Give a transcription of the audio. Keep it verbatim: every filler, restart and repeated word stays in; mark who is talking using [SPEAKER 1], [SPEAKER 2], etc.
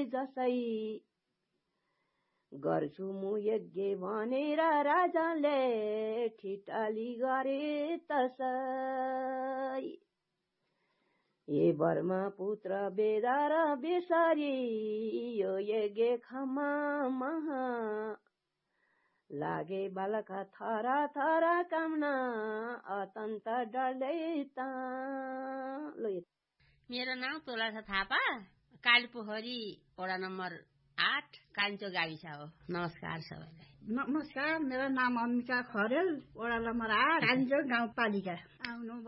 [SPEAKER 1] जसै गर्छु म यज्ञ भनेर राजाले ठिटाली गरे तसै हे बर्मा पुत्र बेदा र बेसरी यो यज्ञ खमा महा लागे बालका थरा थरा कामना अत्यन्त डरले त।
[SPEAKER 2] मेरो नाम तुलसा थापा, कालीपोखरी वडा नम्बर आठ कान्छो गाविस हो। नमस्कार सबैलाई।
[SPEAKER 3] नमस्कार, मेरो नाम अम्बिका खरेल, वडा नम्बर आठ कान्छो गाउँपालिका। आउनु